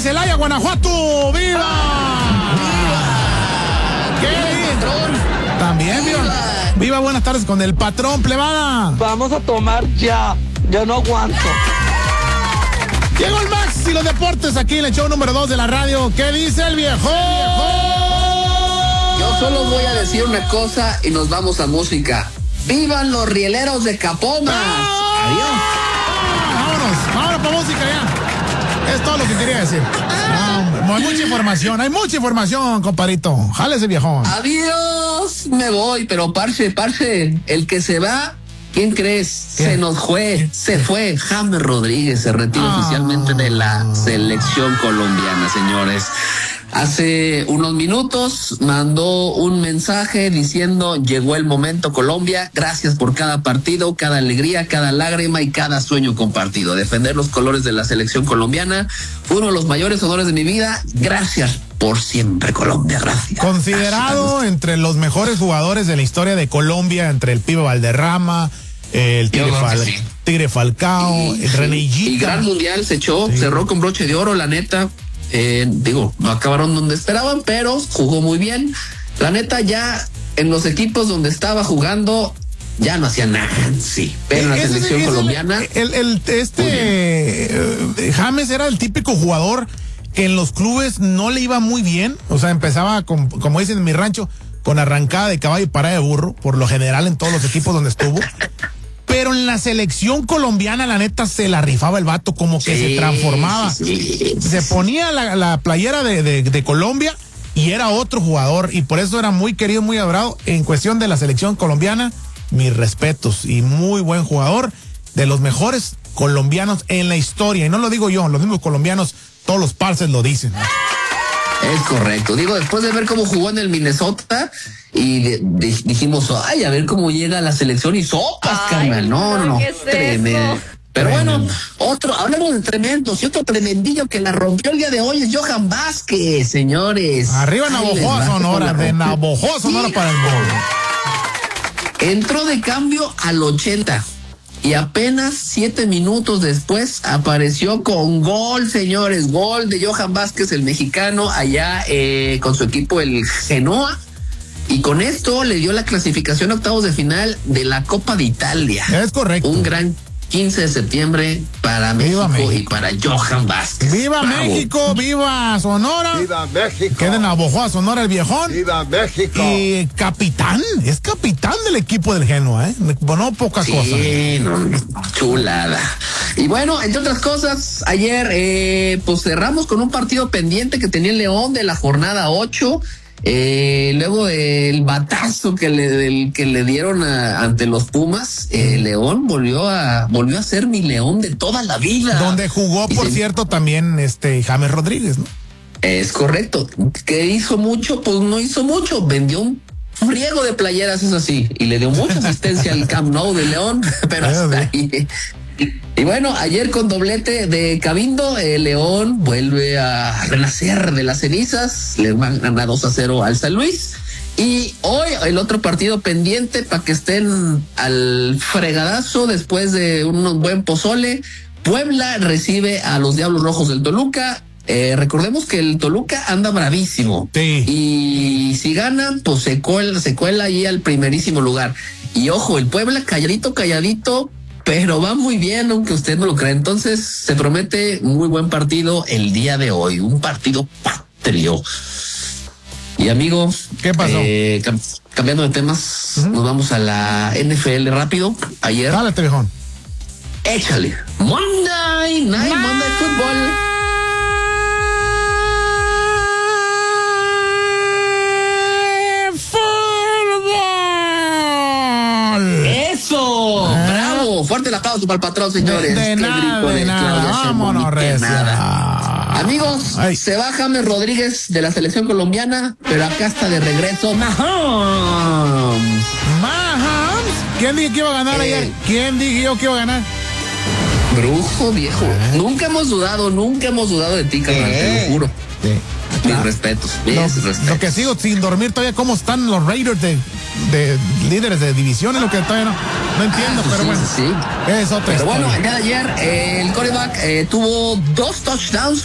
Celaya, Guanajuato. ¡Viva! ¿Qué? También, viva. Viva, buenas tardes con el patrón, plebada. Vamos a tomar ya no aguanto. Llegó el Max y los deportes aquí en el show número 2 de la radio. ¿Qué dice el viejo? Yo solo voy a decir una cosa y nos vamos a música. ¡Vivan los rieleros de Capomas! ¡Adiós! Vámonos para música ya. Es todo lo que quería decir. Hay mucha información, compadrito. Jálese, viejón. Adiós, me voy, pero parce, el que se va, ¿quién crees? ¿Qué? Se fue. James Rodríguez se retira oficialmente de la selección colombiana, señores. Hace unos minutos mandó un mensaje diciendo: llegó el momento, Colombia, gracias por cada partido, cada alegría, cada lágrima y cada sueño compartido. Defender los colores de la selección colombiana fue uno de los mayores honores de mi vida. Gracias por siempre, Colombia, gracias. Considerado entre los mejores jugadores de la historia de Colombia, entre el Pibe Valderrama, el Tigre Falcao, el René Higuita. Y gran mundial se echó, Sí. cerró con broche de oro, la neta. No acabaron donde esperaban, pero jugó muy bien. La neta, ya en los equipos donde estaba jugando ya no hacía nada, sí. Pero en la selección colombiana. James era el típico jugador que en los clubes no le iba muy bien. O sea, empezaba como dicen en mi rancho, con arrancada de caballo y parada de burro, por lo general en todos los equipos donde estuvo. Pero en la selección colombiana, la neta, se la rifaba el vato, como que se transformaba. Se ponía la playera de Colombia y era otro jugador. Y por eso era muy querido, muy adorado. En cuestión de la selección colombiana, mis respetos. Y muy buen jugador, de los mejores colombianos en la historia. Y no lo digo yo, los mismos colombianos, todos los parces lo dicen. Es correcto. Digo, después de ver cómo jugó en el Minnesota y dijimos, ay, a ver cómo llega a la selección y sopas, carnal. No. Tremendo. Pero bueno, hablamos de tremendos y otro tremendillo que la rompió el día de hoy es Johan Vázquez, señores. Arriba Navojoa, Sonora, de Navojoa, Sonora para el gol. Entró de cambio al 80. Y apenas 7 minutos después apareció con gol, señores, gol de Johan Vázquez, el mexicano, allá con su equipo, el Genoa. Y con esto le dio la clasificación a octavos de final de la Copa de Italia. Es correcto. Un gran 15 de septiembre para México y para Johan Vázquez. ¡Viva Bravo. México! ¡Viva Sonora! ¡Viva México! Queda en Navojoa, Sonora, el viejón. ¡Viva México! Y es capitán del equipo del Genoa, no poca cosa. Sí, no, chulada. Y bueno, entre otras cosas, ayer pues cerramos con un partido pendiente que tenía el León de la jornada 8. Luego del batazo que le dieron ante los Pumas, León volvió a ser mi León de toda la vida. Donde jugó, por cierto, también James Rodríguez, ¿no? Es correcto. ¿Que hizo mucho? Pues no hizo mucho. Vendió un friego de playeras, eso sí, y le dio mucha asistencia al Camp Nou de León, pero hasta ahí. Y bueno, ayer con doblete de Cabindo, León vuelve a renacer de las cenizas, le gana 2-0 al San Luis. Y hoy el otro partido pendiente para que estén al fregadazo después de un buen pozole. Puebla recibe a los Diablos Rojos del Toluca. Recordemos que el Toluca anda bravísimo. Sí. Y si ganan, pues se cuela ahí al primerísimo lugar. Y ojo, el Puebla calladito, pero va muy bien, aunque usted no lo crea. Entonces se promete muy buen partido el día de hoy, un partido patrio. Y amigo, ¿qué pasó? Cambiando de temas, nos vamos a la NFL rápido. Ayer, Dale, viejón. échale. Monday Football. ¡Eso! ¡Bravo! Fuerte el aplauso para el patrón, señores. De nada. Vámonos, recia. Amigos, se va James Rodríguez de la selección colombiana, pero acá está de regreso Mahomes. ¿Quién dijo que iba a ganar ayer? ¿Quién dijo que iba a ganar? Brujo, viejo. Nunca hemos dudado de ti, carnal, te lo juro. Sí. Mis respetos. Lo que sigo sin dormir todavía, cómo están los Raiders de líderes de divisiones, lo que todavía no entiendo, pero bueno. Sí. Es otra pero historia. bueno, el día de ayer el quarterback tuvo 2 touchdowns